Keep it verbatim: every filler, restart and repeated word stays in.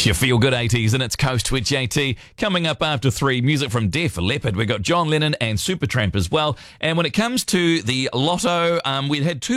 It's your feel-good eighties and it's Coast with J T. Coming up after three, music from Def Leppard. We've got John Lennon and Supertramp as well. And when it comes to the lotto, um, we had two